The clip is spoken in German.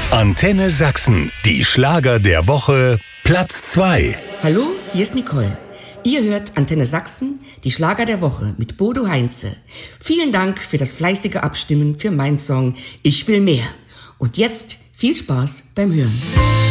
Antenne Sachsen, die Schlager der Woche, Platz 2. Hallo, hier ist Nicole. Ihr hört Antenne Sachsen, die Schlager der Woche mit Bodo Heinze. Vielen Dank für das fleißige Abstimmen für meinen Song Ich will mehr. Und jetzt viel Spaß beim Hören.